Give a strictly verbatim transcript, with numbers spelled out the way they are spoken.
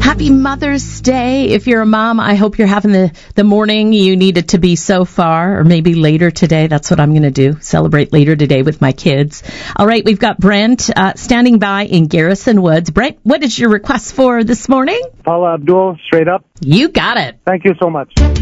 Happy Mother's Day. If you're a mom, I hope you're having the, the morning you needed to be so far, or maybe later today. That's what I'm going to do, celebrate later today with my kids. All right, we've got Brent uh, standing by in Garrison Woods. Brent, what is your request for this morning? Paula Abdul, Straight Up. You got it. Thank you so much.